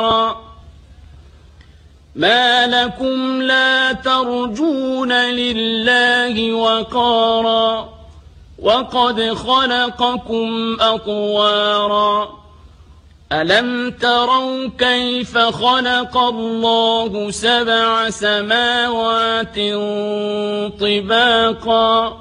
ما لكم لا ترجون لله وقارا وقد خلقكم أطوارا ألم تروا كيف خلق الله 7 سماوات طباقا